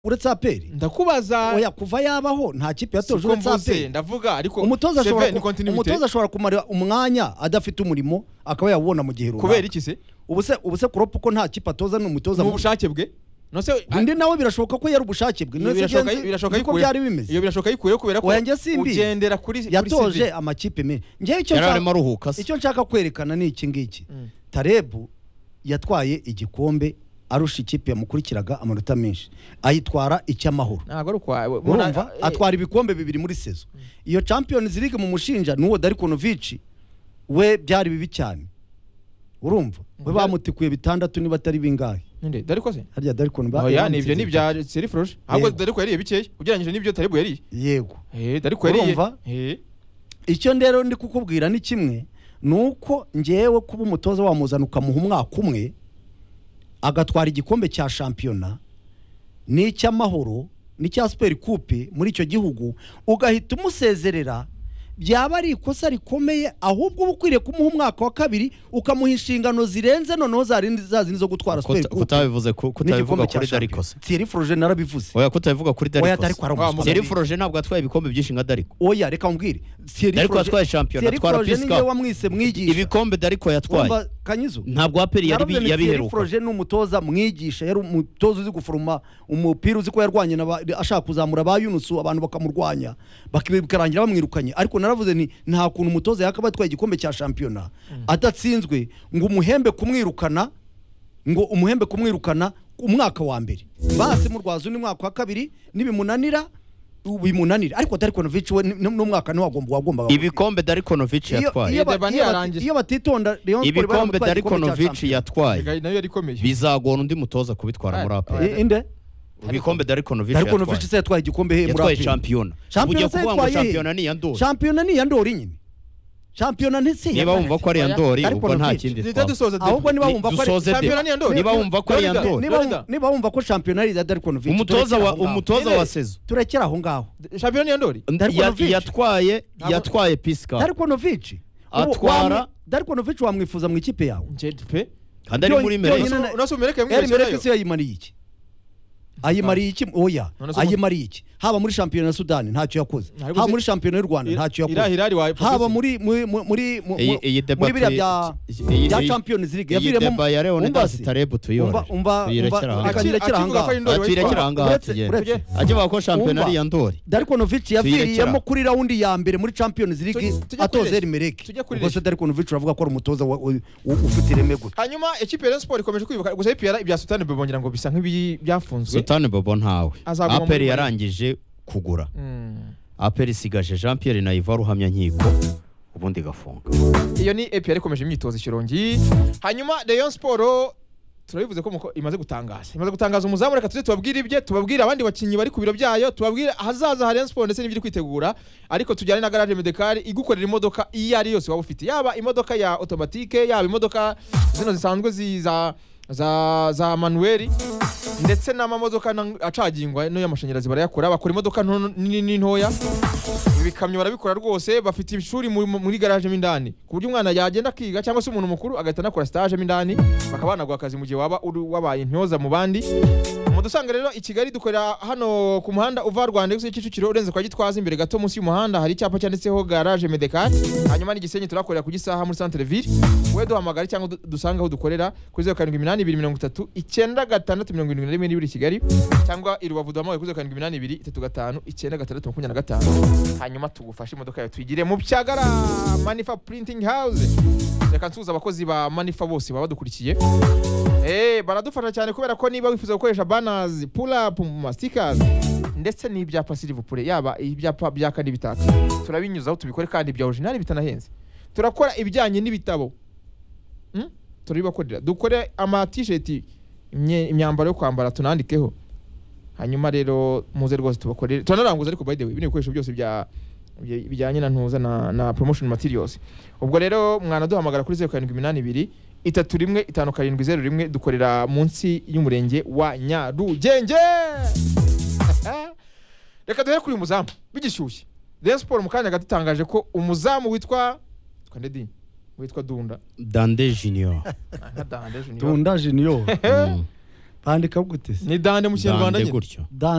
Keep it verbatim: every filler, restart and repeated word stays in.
uretse aperi ndakubaza oya kuva yabaho nta kipe yatoje uretse aperi ndavuga ariko umutoza ashobora umutoza ashobora kumara umwanya adafite umurimo akaba yabona mu gihe runaka kubera iki se ubuse ubuse Klopp ko nta kipe atoza n'umutoza mu bushake bwe no se ndi nawe birashoboka ko yari ubushake bwe no se birashoboka ko byari bimeze iyo birashoka yikuye kubera ko ugendera kuri yatoje amakipe me ngiye icyo icyo nshaka kwerekana ni iki ngiki Tarebu yatwaye igikombe arusha ikipe yamukurikiraga amanota menshi ayitwara icyamahoro ntago ari kwawe urumva atwara ibikombe bibiri muri sezo iyo Champions League mu mushinja nuwo Darkonovic we byari bibi cyane urumva we bamutikuye bitandatu niba atari bingahe ninde Darko se harya Darkonovic oya nivyo nibya Serifroje ahubwo Darko yariye bikeye ugeranyije nibyo Tarebu yariye yego eh Darko yariye eh icyo ndero ndi kukubwira ni kimwe nuko ngewe kuba umutoza wamuzana ukamuha umwaka umwe agatwara igikombe cya shampiyona n'icyamahoro n'icya Super Coupe muri icyo gihugu ugahita umusezerera byaba ari ikosa rikomeye ahubwo ubukwiriye kumuha umwaka wa kabiri ukamuha inshingano zirenze noneho zarindi zazindi zo gutwara Super Coupe kutabivuze kutabivuga kuri Darko se Thierry Froger narabivuze oya kutabivuga kuri Darko oya Darko Thierry Froger ntabwo atwaye ibikombe byinshi nka Darko oya reka umbwire Thierry Froger atwaye shampiyona atwara Pisca wamwise mwigisha ibikombe Darko yatwaye Kanyizo ntabwo aperi yari yabiheruka Thierry Froger n'umutoza mwigisha yari umutoza uzi gufuruma umupira uzi ko yarwanye ashaka kuzamura ba Yunusu abantu bakamurwanya bakibikarangira bamwirukanye ariko naravuze ni nta kuntu umutoza yakaba atwaye igikombe cya shampiyona adatsinzwe ngo umuhembe kumwirukana ngo umuhembe kumwirukana umwaka wa mbere base mu Rwazo ni mwaka wa kabiri nibimunanira bimunanira ariko Darkonovic we n'umwaka ni wagomba wagomba ibikombe Darkonovic yatwaye iyo batitonda Leon Sport ibikombe Darkonovic yatwaye nayo yari komeye bizagona undi mutoza kubitwara muri aperi inde ibikombe Darkonovic Darkonovic se yatwaye igikombe he muri aperi champion ugiye kuvuga ngo champion ni yandori champion ni yandori nyine champion ntisi niba wumva ko ari yandori ubwo nta kindi ahubwo niba wumva ko ari champion ni yandori niba wumva ko ari yandori niba wumva ko champion ari Darkonovic umutoza wa umutoza wa sezo turekera aho ngaho champion ni yandori yatwaye yatwaye Pisca Darkonovic atwara Darkonovic wamwifuza mu ikipe yawe jepe kandi ari muri Mereke unaso Mereke mwese se yayimariye iki ayimariye iki oya ayimariye iki haba muri shampiyona ya Sudan ntacyo yakoze haba muri shampiyona y'u Rwanda ntacyo yakoze haba muri muri muri muri biriya bya bya Champions League yaviremo ya Leonidas Tarebu tuyora umva akirekera hanga akivuga ko shampiyona ari yandori Darkonovic yaviriyemo kuri round ya mbere muri Champions League atoze Mereke ubwo se Darkonovic uravuga ko ari umutoza ufite ireme gute hanyuma equipe ya Sport ikomeje kwibuka gusa ipiyara ibya Sultan Bobo ngira ngo bisa nk'ibi byafunzwe Sultan Bobo ntawe aperi yarangije kugura aperi sigaje Jean Pierre Naiva ruhamya nkiko ubundi gafunga iyo ni epiyara ikomeje imyitozo ikirongi hanyuma Leon Sport turabivuze ko imaze gutangaza imaze gutangaza umuzamu reka tuze tubabwira ibye tubabwira abandi bakinyi bari ku biro byayo tubabwira hazaza ha Leon Sport ndetse n'ibiri kwitegura ariko tujyane na garage Medekari igukorera imodoka iyo ari yose waba ufite yaba imodoka ya automatique yaba imodoka zino zisanzwe ziza za za manueli ndetse n'amamodoka acagingwa no y'amashanyarazi barayakora bakora imodoka nini ntoya ibikamyo barabikora rwose bafite ishuri muri garage mindani ku buryo umwana yagenda kiga cyangwa se umuntu mukuru agahita nakora stage mindani bakabanagwa akazi mu gihe waba wabaye intyoza mu bandi mu dusanga rero i Kigali dukorera hano ku muhanda uva Rwanda gusa Kicukiro urenze kwa Gitwaza imbere gato munsi y'umuhanda hari icyapa cyanditseho garage Medekari hanyuma n'igisenyi turakorera ku Gisaha muri centre ville we duhamagara cyangwa dusanga aho dukorera kuri zero karindwi iminani ibiri mirongo itatu icyenda gatandatu mirongo irindwi na rimwe n'ibiri Kigali cyangwa i Rubavu duhamagara kuri zero karindwi iminani ibiri itatu gatanu icyenda gatandatu makumyabiri na gatanu hanyuma tugufasha imodoka yawe tuyigire mu Byagara Manifa Printing House reka nsuza abakozi ba Manifa bose baba badukurikiye eh baradufasha cyane kubera ko niba wifuza gukoresha banners pull up stickers ndetse n'ibyapa Silverpure yaba ibyapa byaka n'ibitaka turabinyuzaho tubikore kandi bya original bitanahenze turakora ibijyanye n'ibitabo hmm? turibakorera dukore ama t-shirt imyambaro yo kwambara tunandikeho hanyuma rero muze rwose tubakorera tunaranguza ariko by the way bine bikoresho byose bya bijyanye na ntuza na, na promotion materials ubwo rero mwana duhamagara kuri zero karindwi iminani ibiri itatu rimwe itanu karindwi zero rimwe dukorera munsi y'umurenge wa Nyarugenge reka duhere kuri umuzamu bigishyushye Leon Sport mukanya gatutangaje ko umuzamu witwa twandedi witwa Dunda Dande Junior Dunda Junior bandika gute se ni dande mu kinyarwanda Dande nyine gutyo Dan